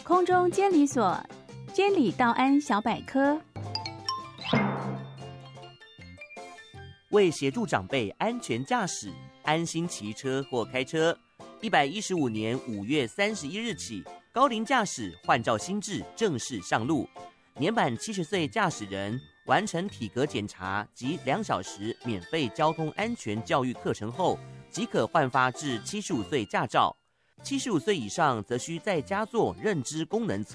空中监理所监理道安小百科， 为协助长辈安全驾驶、安心骑车或开车，115年5月31日起，高龄驾驶换照新制正式上路。年满70岁驾驶人完成体格检查及2小时免费交通安全教育课程后，即可换发至75岁驾照。75岁以上则需再加做认知功能测